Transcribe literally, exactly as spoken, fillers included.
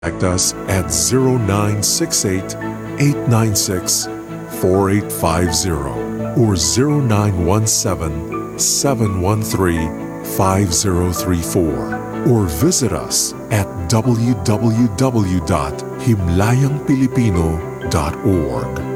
Contact us at zero nine six eight, eight nine six, four eight five zero or zero nine one seven, seven one three, five zero three four or visit us at w w w dot himlayang pilipino dot org.